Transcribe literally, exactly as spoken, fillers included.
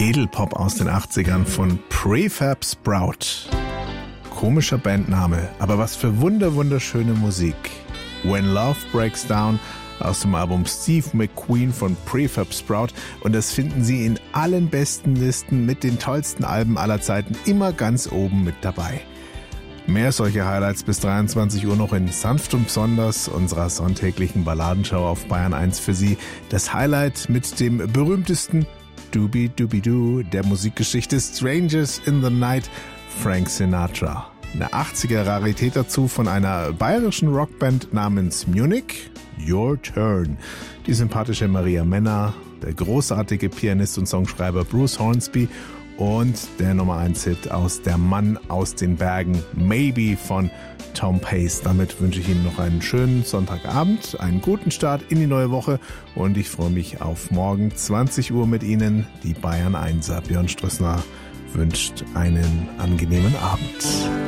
Edelpop aus den achtzigern von Prefab Sprout. Komischer Bandname, aber was für wunder wunderschöne Musik. When Love Breaks Down aus dem Album Steve McQueen von Prefab Sprout, und das finden Sie in allen besten Listen mit den tollsten Alben aller Zeiten immer ganz oben mit dabei. Mehr solche Highlights bis dreiundzwanzig Uhr noch in Sanft und Besonders, unserer sonntäglichen Balladenschau auf Bayern eins für Sie. Das Highlight mit dem berühmtesten Doobie-Doobie-Doo der Musikgeschichte, Strangers in the Night, Frank Sinatra. Eine achtziger-Rarität dazu von einer bayerischen Rockband namens Munich, Your Turn. Die sympathische Maria Menner, der großartige Pianist und Songschreiber Bruce Hornsby und der Nummer eins Hit aus Der Mann aus den Bergen, Maybe von Tom Pace. Damit wünsche ich Ihnen noch einen schönen Sonntagabend, einen guten Start in die neue Woche und ich freue mich auf morgen zwanzig Uhr mit Ihnen. Die Bayern Einser. Björn Strössner wünscht einen angenehmen Abend.